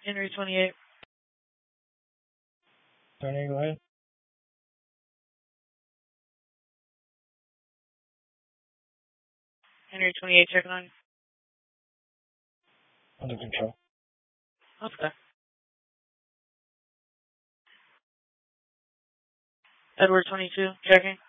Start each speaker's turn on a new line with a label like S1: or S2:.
S1: Henry 28.
S2: Attorney, go ahead.
S1: Henry 28, checking on you.
S2: Under control.
S1: Okay. Edward 22, checking.